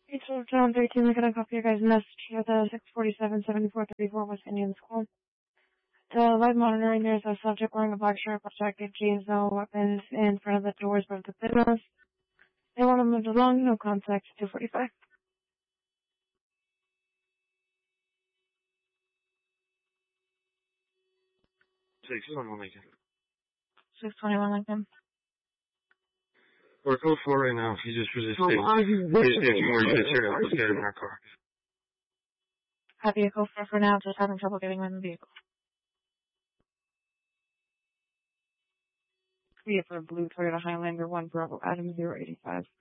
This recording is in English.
It's John 13, looking at a copy of your guys' message for the 647-7434 West Indian School. The live monitoring, there's a subject wearing a black shirt, black jacket, jeans, no weapons in front of the doors of the business. They want to move along, no contact, 245. 621 Lincoln. 621 Lincoln. We're code 4 right now. He just resisted. He's more material. Let's get him in our car. Have vehicle for now, just having trouble getting in the vehicle. We have for a blue Toyota Highlander 1 Bravo Adam 085.